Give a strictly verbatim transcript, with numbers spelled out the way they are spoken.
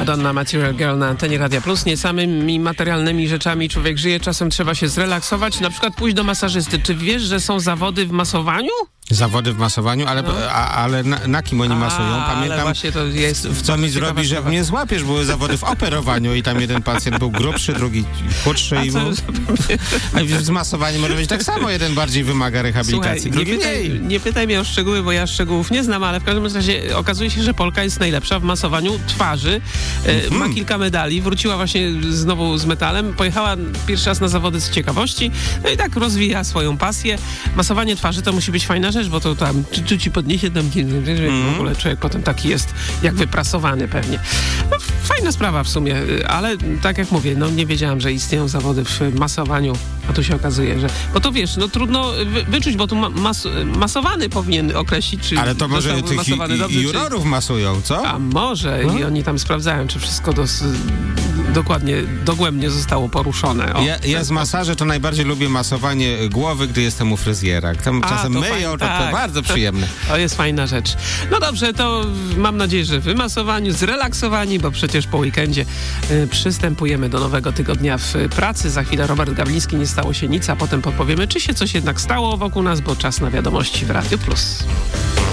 Madonna, Material Girl na antenie Radia Plus. Nie samymi materialnymi rzeczami człowiek żyje, czasem trzeba się zrelaksować, na przykład pójść do masażysty. Czy wiesz, że są zawody w masowaniu? Zawody w masowaniu, ale, no. a, ale na, na kim oni A, masują? Pamiętam, ale właśnie to jest w co mi zrobi, że mnie złapiesz. Były zawody w operowaniu i tam jeden pacjent był grubszy, drugi chudszy. I był... A z masowaniem może być tak samo. Jeden bardziej wymaga rehabilitacji, Słuchaj, drugi nie pytaj, mniej. nie pytaj mnie o szczegóły, bo ja szczegółów nie znam, ale w każdym razie okazuje się, że Polka jest najlepsza w masowaniu twarzy. E, Mm. Ma kilka medali. Wróciła właśnie znowu z metalem. Pojechała pierwszy raz na zawody z ciekawości. No i tak rozwija swoją pasję. Masowanie twarzy to musi być fajna rzecz, bo to tam czy, czy ci podniesie tam mm. w ogóle człowiek potem taki jest jak wyprasowany pewnie. No, fajna sprawa w sumie, ale tak jak mówię, no nie wiedziałam, że istnieją zawody w masowaniu, a tu się okazuje, że... Bo to wiesz, no trudno wy, wyczuć, bo tu mas, masowany powinien określić, czy... Ale to może tych masowany i, dobrze, jurorów czy... masują, co? A może no? I oni tam sprawdzają, czy wszystko dos, dokładnie, dogłębnie zostało poruszone. O, ja, ja z masaży to najbardziej lubię masowanie głowy, gdy jestem u fryzjera. Tam a, czasem to myją, fajnie, to, tak. to bardzo przyjemne. To jest fajna rzecz. No dobrze, to mam nadzieję, że wymasowani, zrelaksowani, bo przecież po weekendzie y, przystępujemy do nowego tygodnia w pracy. Za chwilę Robert Gawliński, nie stało się nic, a potem podpowiemy, czy się coś jednak stało wokół nas, bo czas na wiadomości w Radiu Plus.